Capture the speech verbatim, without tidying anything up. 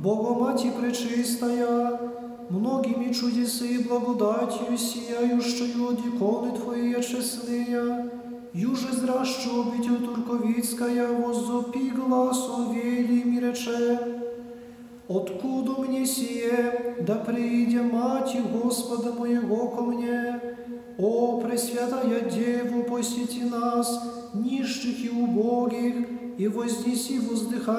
Богомати пречистая, многими чудесы и благодатью сияющую от иконы Твоей честные, юже зращу обитель Турковицкая, воззопи глаз овели и рече: «Откуда мне сие, да приидя Мати Господа моего ко мне? О, Пресвятая Деву, посети нас, нищих и убогих, и вознеси воздыхание